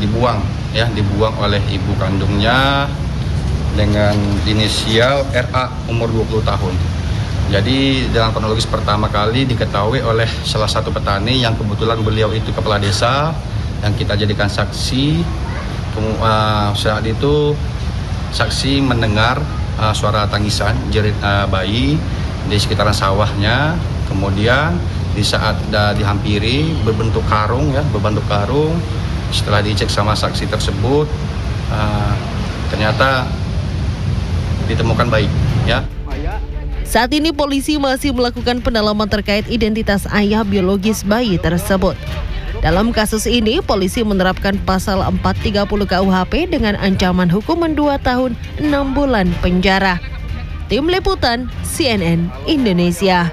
dibuang oleh ibu kandungnya dengan inisial RA umur 20 tahun. Jadi dalam kronologis pertama kali diketahui oleh salah satu petani yang kebetulan beliau itu kepala desa yang kita jadikan saksi. Saat itu saksi mendengar suara tangisan jerit bayi di sekitaran sawahnya. Kemudian di saat dihampiri berbentuk karung. Setelah dicek sama saksi tersebut, ternyata ditemukan bayi. Saat ini polisi masih melakukan pendalaman terkait identitas ayah biologis bayi tersebut. Dalam kasus ini, polisi menerapkan pasal 430 KUHP dengan ancaman hukuman 2 tahun 6 bulan penjara. Tim Liputan CNN Indonesia.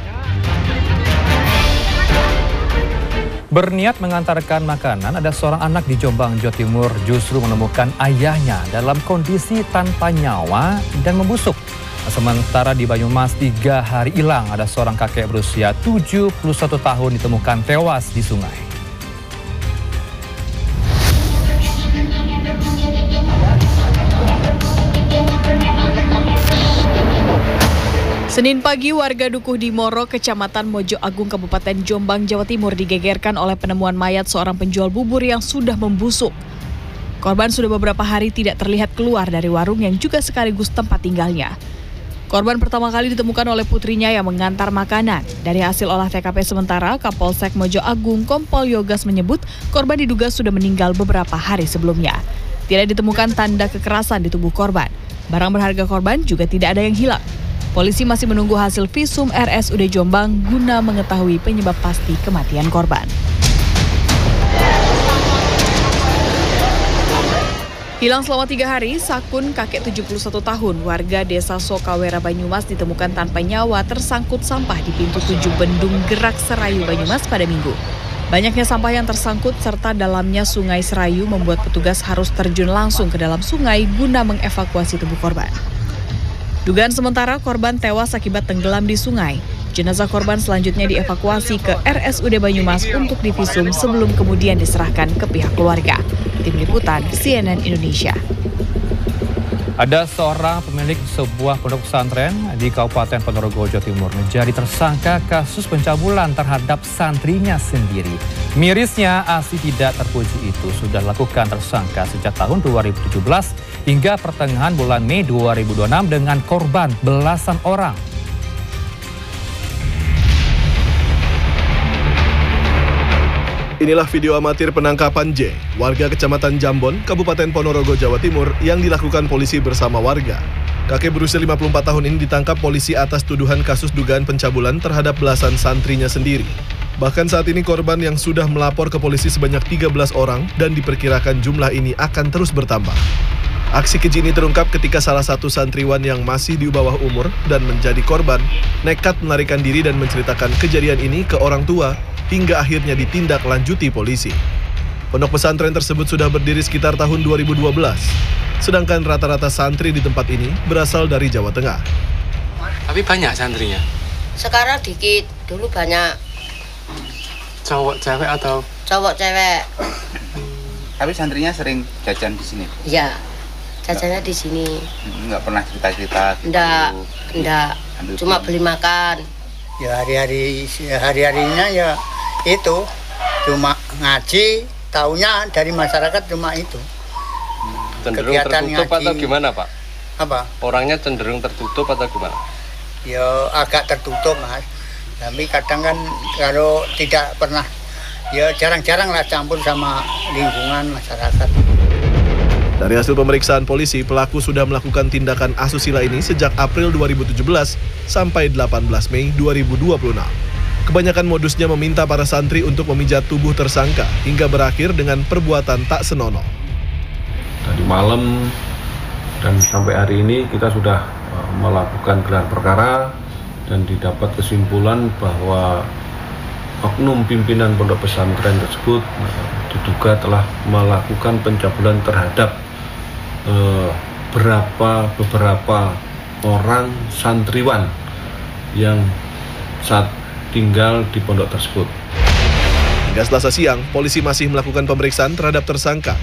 Berniat mengantarkan makanan, ada seorang anak di Jombang, Jawa Timur justru menemukan ayahnya dalam kondisi tanpa nyawa dan membusuk. Sementara di Banyumas 3 hari hilang, ada seorang kakek berusia 71 tahun ditemukan tewas di sungai. Senin pagi, warga Dukuh di Moro, Kecamatan Mojo Agung, Kabupaten Jombang, Jawa Timur digegerkan oleh penemuan mayat seorang penjual bubur yang sudah membusuk. Korban sudah beberapa hari tidak terlihat keluar dari warung yang juga sekaligus tempat tinggalnya. Korban pertama kali ditemukan oleh putrinya yang mengantar makanan. Dari hasil olah TKP sementara, Kapolsek Mojo Agung Kompol Yogas menyebut korban diduga sudah meninggal beberapa hari sebelumnya. Tidak ditemukan tanda kekerasan di tubuh korban. Barang berharga korban juga tidak ada yang hilang. Polisi masih menunggu hasil visum RSUD Jombang guna mengetahui penyebab pasti kematian korban. Hilang selama 3 hari, Sakun, kakek 71 tahun, warga desa Sokawera, Banyumas ditemukan tanpa nyawa tersangkut sampah di pintu 7 Bendung Gerak Serayu, Banyumas pada Minggu. Banyaknya sampah yang tersangkut serta dalamnya Sungai Serayu membuat petugas harus terjun langsung ke dalam sungai guna mengevakuasi tubuh korban. Dugaan sementara korban tewas akibat tenggelam di sungai. Jenazah korban selanjutnya dievakuasi ke RSUD Banyumas untuk divisum sebelum kemudian diserahkan ke pihak keluarga. Tim Liputan CNN Indonesia. Ada seorang pemilik sebuah pondok pesantren di Kabupaten Ponorogo, Jawa Timur menjadi tersangka kasus pencabulan terhadap santrinya sendiri. Mirisnya, aksi tidak terpuji itu sudah dilakukan tersangka sejak tahun 2017 hingga pertengahan bulan Mei 2026 dengan korban belasan orang. Inilah video amatir penangkapan J, warga Kecamatan Jambon, Kabupaten Ponorogo, Jawa Timur yang dilakukan polisi bersama warga. Kakek berusia 54 tahun ini ditangkap polisi atas tuduhan kasus dugaan pencabulan terhadap belasan santrinya sendiri. Bahkan saat ini korban yang sudah melapor ke polisi sebanyak 13 orang dan diperkirakan jumlah ini akan terus bertambah. Aksi keji ini terungkap ketika salah satu santriwan yang masih di bawah umur dan menjadi korban nekat melarikan diri dan menceritakan kejadian ini ke orang tua hingga akhirnya ditindaklanjuti polisi. Pondok pesantren tersebut sudah berdiri sekitar tahun 2012, sedangkan rata-rata santri di tempat ini berasal dari Jawa Tengah. Tapi banyak santrinya? Sekarang dikit, dulu banyak. Cowok, cewek atau? Cowok, cewek. Tapi santrinya sering jajan di sini? Iya, jajannya di sini. Nggak pernah cerita-cerita? Enggak. Cuma beli makan. Ya hari-harinya ya itu cuma ngaji, taunya dari masyarakat cuma itu. Cenderung kegiatan tertutup ngaji. Atau gimana, Pak? Apa? Orangnya cenderung tertutup atau gimana? Ya agak tertutup, Mas. Tapi kadang kan kalau tidak pernah, ya jarang-jarang lah campur sama lingkungan masyarakat. Dari hasil pemeriksaan polisi, pelaku sudah melakukan tindakan asusila ini sejak April 2017 sampai 18 Mei 2026. Kebanyakan modusnya meminta para santri untuk memijat tubuh tersangka hingga berakhir dengan perbuatan tak senonoh. Tadi malam dan sampai hari ini kita sudah melakukan gelar perkara dan didapat kesimpulan bahwa oknum pimpinan pondok pesantren tersebut diduga telah melakukan pencabulan terhadap beberapa orang santriwan yang saat tinggal di pondok tersebut. Hingga Selasa siang, polisi masih melakukan pemeriksaan terhadap tersangka